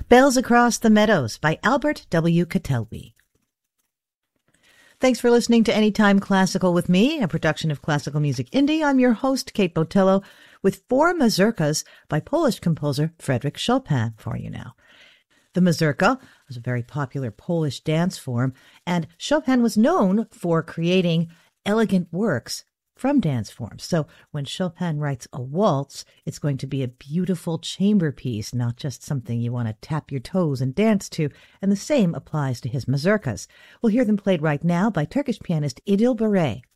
Bells Across the Meadows by Albert W. Catelby. Thanks for listening to Anytime Classical with me, a production of Classical Music Indie. I'm your host, Kate Botello, with 4 mazurkas by Polish composer Frédéric Chopin for you now. The mazurka was a very popular Polish dance form, and Chopin was known for creating elegant works from dance forms. So when Chopin writes a waltz, it's going to be a beautiful chamber piece, not just something you want to tap your toes and dance to. And the same applies to his mazurkas. We'll hear them played right now by Turkish pianist Idil Beret.